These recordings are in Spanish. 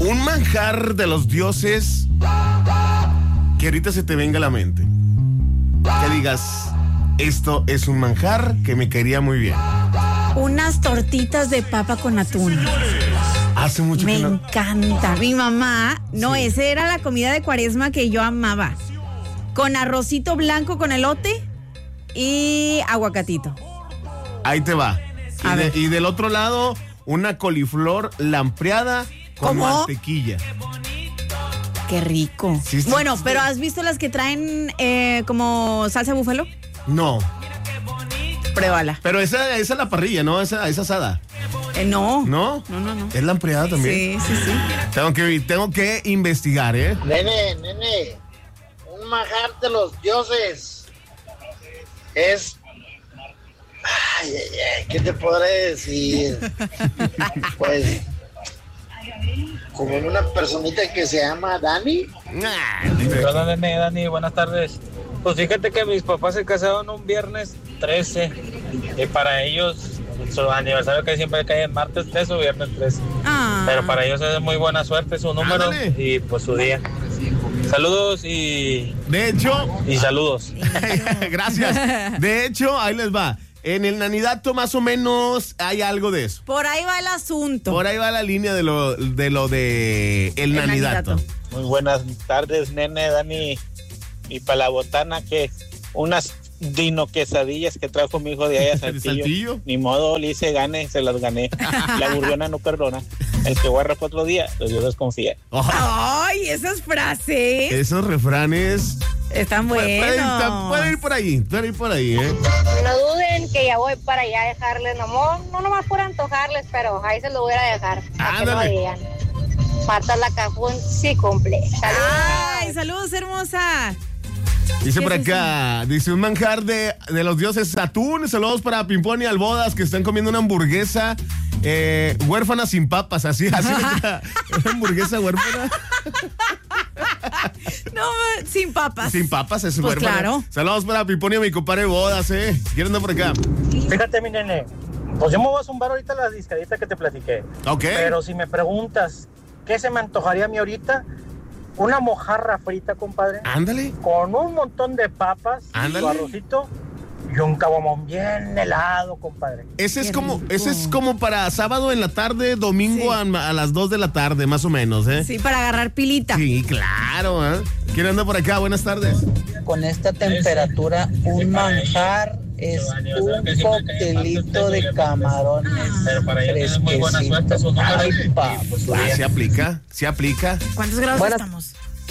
Un manjar de los dioses que ahorita se te venga a la mente. Que digas, esto es un manjar que me caería muy bien. Unas tortitas de papa con atún. Hace mucho Me que no. encanta. Mi mamá, no, Sí. esa era la comida de Cuaresma que yo amaba. Con arrocito blanco con elote y aguacatito. Ahí te va. A ver. Y del otro lado, una coliflor lampreada con ¿Cómo? mantequilla. Qué rico. Sí, sí, Bueno, sí. pero ¿has visto las que traen como salsa búfalo? No, Pruébala. pero esa es la parrilla, ¿no? Esa asada. No. ¿No? No. Es lampreada también. Sí. Tengo que investigar, ¿eh? Nene, un manjar de los dioses es... Ay, ¿qué te podré decir? Pues, como una personita que se llama Dani. Hola, nene, Dani, buenas tardes. Pues fíjate que mis papás se casaron un viernes 13 y para ellos su aniversario que siempre cae en martes 13 o viernes 13. Ah. Pero para ellos es de muy buena suerte su número. Ándale. Y pues su día. Saludos y saludos. Gracias. De hecho, ahí les va. En el nanidato más o menos hay algo de eso. Por ahí va el asunto. Por ahí va la línea de lo de el nanidato. Muy buenas tardes, nene, Dani. Y para la botana, que unas dino quesadillas que trajo mi hijo de allá a ¿De Saltillo. Saltillo? Ni modo, le hice gane, se las gané. La burriona no perdona. El que guarda para otro día, los dioses confía. Ay, esas frases Esos refranes están buenos. puede ir por ahí, ¿eh? No duden que ya voy para allá a dejarles, no nomás por antojarles, pero ahí se lo voy a dejar. Para que no Ándale. digan. Patas la cajón sí cumple. Saludos. Ay, saludos, hermosa. Dice ¿Qué por es acá, dice un manjar de los dioses atún. Saludos para Pimpón y Albodas que están comiendo una hamburguesa huérfana sin papas, así una hamburguesa huérfana No, sin papas. sin papas, es Pues huérfana. claro. Saludos para Pimpón y mi compadre Bodas, ¿Quieren andar por acá? Fíjate, mi nene, pues yo me voy a zumbar ahorita la discadita que te platiqué. Ok. Pero si me preguntas, ¿qué se me antojaría a mí ahorita? Una mojarra frita, compadre. Ándale. Con un montón de papas, Ándale. su arrocito y un caguamón bien helado, compadre. Ese es Qué como, rico. ese es como para sábado en la tarde, domingo Sí. a las 2 de la tarde, más o menos, ¿eh? Sí, para agarrar pilita. Sí, claro, ¿eh? ¿Quién anda por acá? Buenas tardes. Con esta temperatura, un manjar es un coctelito de camarones Pero para ellos es muy buena suerte su número. Ay, papá. Se aplica, se aplica. ¿Cuántos grados Buenas- estamos?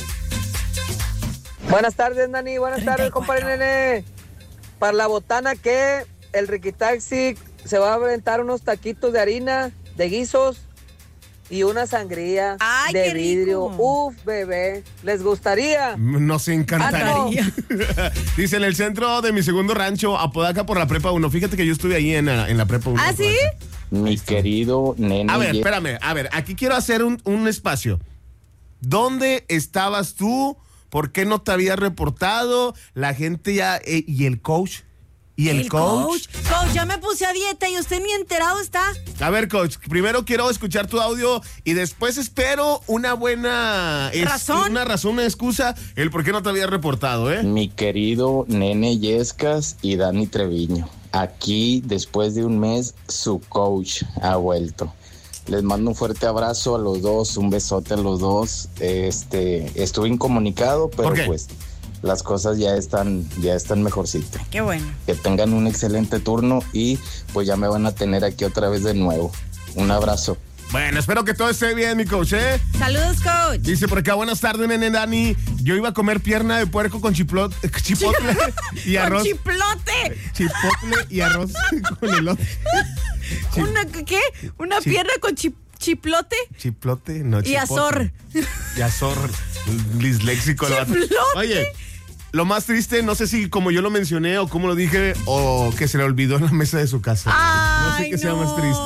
Buenas tardes, Nani. Buenas tardes, 34. compadre nene. Para la botana, que el Riquitaxi se va a aventar unos taquitos de harina, de guisos y una sangría Ay, de qué rico. vidrio. Uf, bebé. ¿Les gustaría? Nos encantaría. Dice, en el centro de mi segundo rancho, Apodaca por la Prepa 1. Fíjate que yo estuve ahí en la Prepa 1. ¿Ah, sí? Mi querido nene. A ver, espérame. A ver, aquí quiero hacer un espacio. ¿Dónde estabas tú? ¿Por qué no te había reportado? La gente ya... ¿Y el coach? ¿Y el coach? Coach, ya me puse a dieta y usted ni enterado está. A ver, coach, primero quiero escuchar tu audio y después espero una buena... ¿Razón? Una razón, una excusa, el por qué no te había reportado, ¿eh? Mi querido nene Yescas y Dani Treviño. Aquí, después de un mes, su coach ha vuelto. Les mando un fuerte abrazo a los dos, un besote a los dos. Estuve incomunicado, pero ¿Por qué? pues las cosas ya están mejorcito. Qué bueno. Que tengan un excelente turno y pues ya me van a tener aquí otra vez de nuevo. Un abrazo. Bueno, espero que todo esté bien, mi coach, ¿eh? Saludos, coach. Dice por acá, buenas tardes, nene Dani. Yo iba a comer pierna de puerco con chipotle y arroz. Con chiplote. Chipotle y arroz con elote. ¿Qué? ¿Una Sí. pierna con chiplote? Chiplote, no, Y chipotle. azor. Y azor, disléxico. el vato. Chiplote. Oye, lo más triste, no sé si como yo lo mencioné o como lo dije, o que se le olvidó en la mesa de su casa. No sé Ay, qué sea más triste.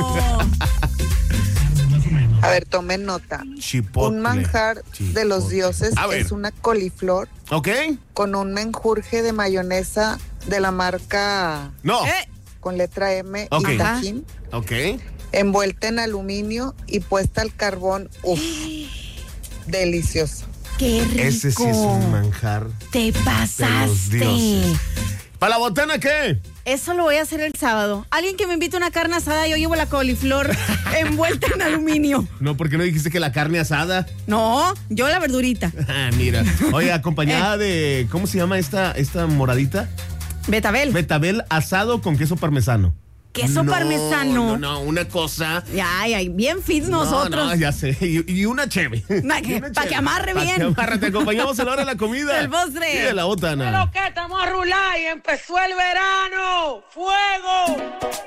A ver, tomen nota. Chipotle. Un manjar de los Chipotle. dioses A ver. es una coliflor ¿Ok? con un menjurje de mayonesa de la marca No. con letra M Ok. y tajín. Ok. envuelta en aluminio y puesta al carbón. Uf, delicioso. ¡Qué rico! Ese sí es un manjar. Te de los pasaste. dioses. ¿Para la botana qué? Eso lo voy a hacer el sábado. Alguien que me invite una carne asada, yo llevo la coliflor envuelta en aluminio. No, porque no dijiste que la carne asada. No, yo la verdurita. Ah, mira. Oye, acompañada de, ¿cómo se llama esta moradita? Betabel. Betabel asado con queso parmesano. Queso parmesano. No, una cosa. Ay, bien fit nosotros. No, ya sé. Y una cheve. Para que amarre bien. Para que amarre. Te acompañamos a la hora de la comida. El postre. Y de la botana. Pero que estamos a rular y empezó el verano. ¡Fuego!